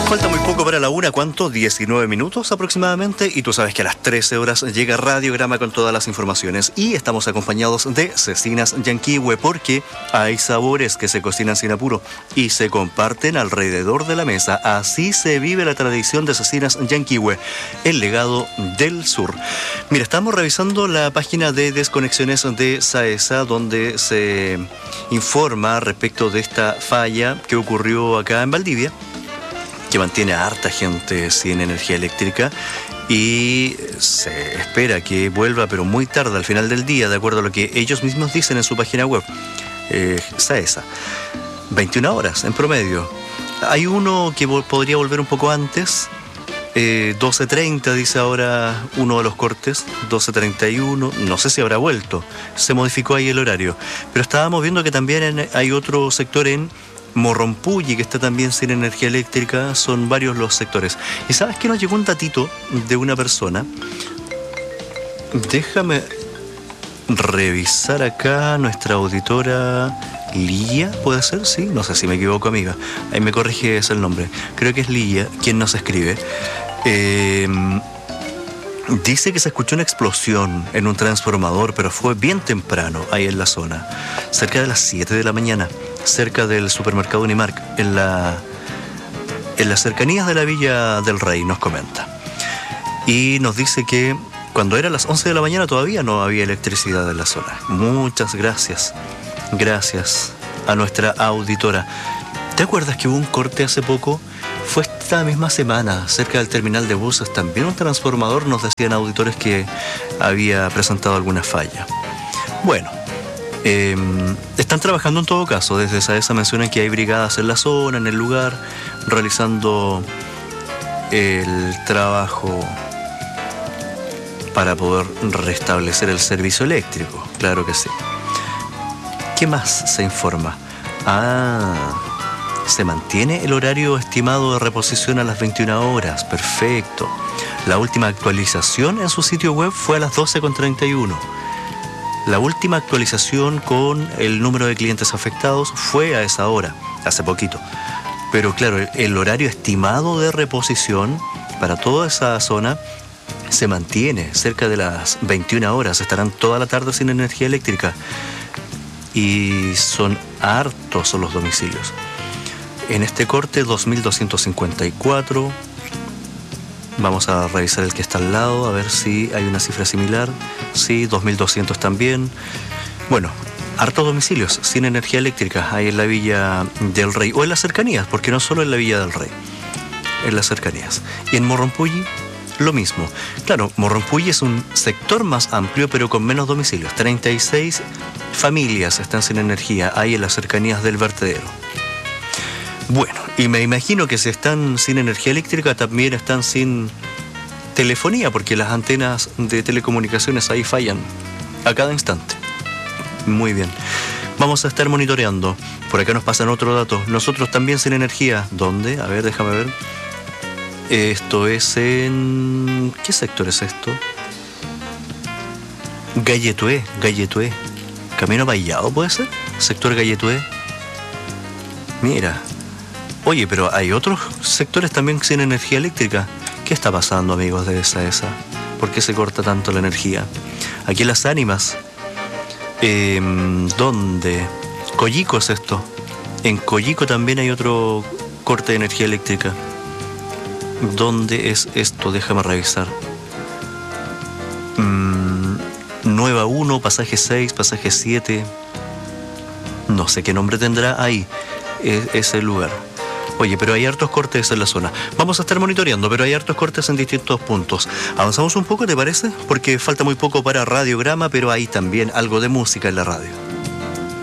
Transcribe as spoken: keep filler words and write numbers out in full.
Falta muy poco para la una, ¿cuánto? diecinueve minutos aproximadamente, y tú sabes que a las trece horas llega Radiograma con todas las informaciones, y estamos acompañados de Cecinas Yanquihue, porque hay sabores que se cocinan sin apuro y se comparten alrededor de la mesa. Así se vive la tradición de Cecinas Yanquihue, el legado del sur. Mira, estamos revisando la página de desconexiones de SAESA, donde se informa respecto de esta falla que ocurrió acá en Valdivia, que mantiene a harta gente sin energía eléctrica, y se espera que vuelva, pero muy tarde, al final del día, de acuerdo a lo que ellos mismos dicen en su página web, eh, SAESA. veintiuna horas en promedio. Hay uno que vo- podría volver un poco antes, eh, doce treinta dice ahora uno de los cortes, doce treinta y uno, no sé si habrá vuelto, se modificó ahí el horario, pero estábamos viendo que también en- hay otro sector en Morrompulli que está también sin energía eléctrica. Son varios los sectores. Y sabes que nos llegó un datito de una persona. Déjame revisar acá. Nuestra auditora Lía, ¿puede ser? Sí, no sé si me equivoco, amiga. Ahí me corriges el nombre. Creo que es Lía quien nos escribe. Eh, dice que se escuchó una explosión en un transformador, pero fue bien temprano ahí en la zona, cerca de las siete de la mañana, cerca del supermercado Unimark, en la en las cercanías de la Villa del Rey, nos comenta. Y nos dice que cuando era las once de la mañana todavía no había electricidad en la zona. Muchas gracias. Gracias a nuestra auditora. ¿Te acuerdas que hubo un corte hace poco? Fue esta misma semana, cerca del terminal de buses, también un transformador, nos decían auditores que había presentado alguna falla. Bueno, eh, están trabajando en todo caso. Desde SAESA mencionan que hay brigadas en la zona, en el lugar, realizando el trabajo para poder restablecer el servicio eléctrico. Claro que sí. ¿Qué más se informa? Ah... Se mantiene el horario estimado de reposición a las veintiuna horas. Perfecto. La última actualización en su sitio web fue a las doce con treinta y uno. La última actualización con el número de clientes afectados fue a esa hora, hace poquito. Pero claro, el horario estimado de reposición para toda esa zona se mantiene cerca de las veintiuna horas. Estarán toda la tarde sin energía eléctrica. Y son hartos los domicilios. En este corte, dos mil doscientos cincuenta y cuatro. Vamos a revisar el que está al lado, a ver si hay una cifra similar. Sí, dos mil doscientos también. Bueno, hartos domicilios sin energía eléctrica ahí en la Villa del Rey, o en las cercanías, porque no solo en la Villa del Rey, en las cercanías. Y en Morrompulli, lo mismo. Claro, Morrompulli es un sector más amplio, pero con menos domicilios. treinta y seis familias están sin energía ahí en las cercanías del vertedero. Bueno, y me imagino que si están sin energía eléctrica también están sin telefonía, porque las antenas de telecomunicaciones ahí fallan a cada instante. Muy bien. Vamos a estar monitoreando. Por acá nos pasan otro dato. Nosotros también sin energía. ¿Dónde? A ver, déjame ver. Esto es en... ¿Qué sector es esto? Galletué, Galletué. Camino Vallado, ¿puede ser? Sector Galletué. Mira. Oye, pero hay otros sectores también sin energía eléctrica. ¿Qué está pasando, amigos de SAESA? ¿Por qué se corta tanto la energía? Aquí en Las Ánimas. Eh, ¿Dónde? Coyico es esto. En Coyico también hay otro corte de energía eléctrica. ¿Dónde es esto? Déjame revisar. Mm, Nueva uno, pasaje seis, pasaje siete. No sé qué nombre tendrá ahí es, ese lugar. Oye, pero hay hartos cortes en la zona. Vamos a estar monitoreando, pero hay hartos cortes en distintos puntos. Avanzamos un poco, ¿te parece? Porque falta muy poco para Radiograma, pero hay también algo de música en la radio.